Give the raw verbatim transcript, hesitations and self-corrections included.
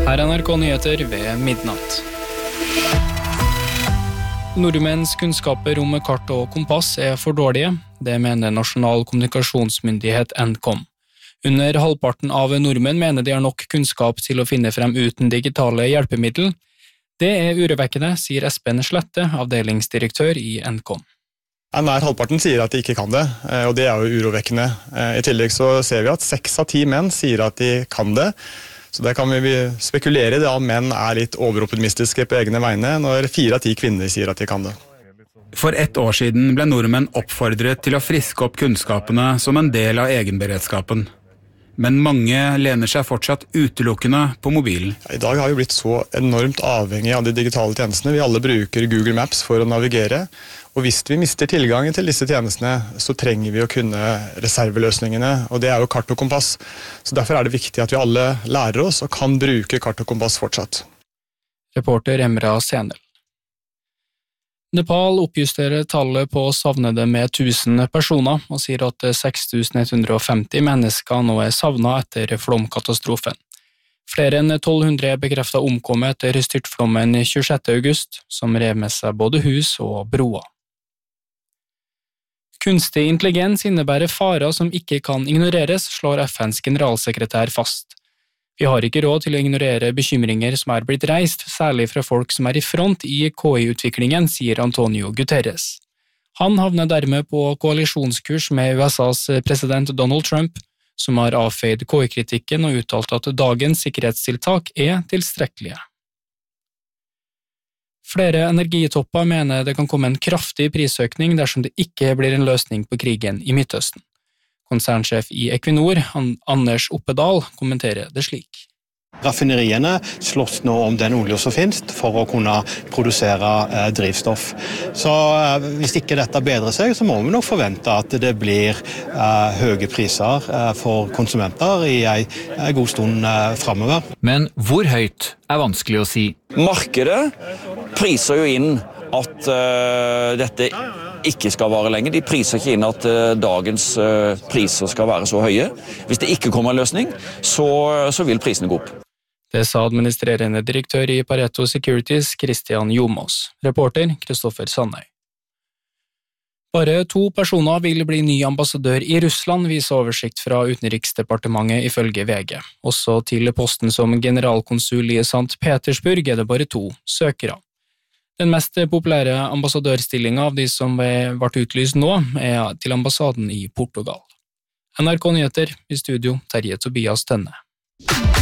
Her er N R K Nyheter ved midnatt. Nordmenns kunnskaper om kart og kompass er for dårlige, det mener Nasjonal kommunikasjonsmyndighet Nkom. Under halvparten av nordmenn mener de har nok kunnskap til å finne frem uten digitale hjelpemiddel. Det er urovekkende, sier Espen Slette, avdelingsdirektør i Nkom. Nær halvparten sier at de ikke kan det, og det er jo urovekkende. I tillegg så ser vi at seks av ti menn sier at de kan det. Så der kan vi spekulere i det om menn er litt overoptimistiske på egne vegne, når fire av ti kvinner sier at de kan det. For ett år siden ble nordmenn oppfordret til å friske opp kunnskapene som en del av egenberedskapen. Men mange lener seg fortsatt utelukkende på mobilen. I dag har vi blitt så enormt avhengig av de digitale tjenestene. Vi alle bruker Google Maps for å navigere. Og hvis vi mister tilgangen til disse tjenestene, så trenger vi å kunne reserveløsningene, og det er jo kart og kompass. Så derfor er det viktig at vi alle lærer oss og kan bruke kart og kompass fortsatt. Reporter Emra Senel. Nepal oppjusterer tallet på savnede med tusen personer og sier at seks tusen ett hundre og femti mennesker nå er savnet etter flomkatastrofen. Flere enn tolv hundre er bekreftet omkommet etter styrtflommen tjuesjette august, som rev med seg både hus og broer. Kunstig intelligens innebærer farer som ikke kan ignoreres, slår F N's generalsekretær fast. Vi har ikke råd til å ignorere bekymringer som er blitt reist, særlig fra folk som er i front i K I-utviklingen, sier Antonio Guterres. Han havner dermed på koalisjonskurs med U S A's president Donald Trump, som har avfeid K I-kritikken og uttalt at dagens sikkerhetstiltak er tilstrekkelige. Flere energitopper mener det kan komme en kraftig prisøkning dersom det ikke blir en løsning på krigen i Midtøsten. Konsernsjef i Equinor, Anders Oppedal, kommenterer det slik. Raffineriene slåss nå om den olje som finnes for å kunne produsere eh, drivstoff. Så eh, hvis ikke dette bedrer seg, så må vi nok forvente at det blir eh, høye priser eh, for konsumenter i en, en god stund eh, fremover. Men hvor høyt er vanskelig å si? Markedet priser jo inn at uh, dette ikke skal vare lenger. De priser ikke inn at uh, dagens uh, priser skal være så høye. Hvis det ikke kommer en løsning, så, så vil prisene gå opp. Det sa administrerende direktør i Pareto Securities, Christian Jomos. Reporter, Kristoffer Sandøy. Bare to personer vil bli ny ambassadør i Russland, viser oversikt fra Utenriksdepartementet ifølge V G. Også til posten som generalkonsul i Sankt Petersburg er det bare to søkere. Den mest populære ambassadørstillingen av de som ble utlyst nå, er til ambassaden i Portugal. N R K Nyheter, i studio Terje Tobias Tønne.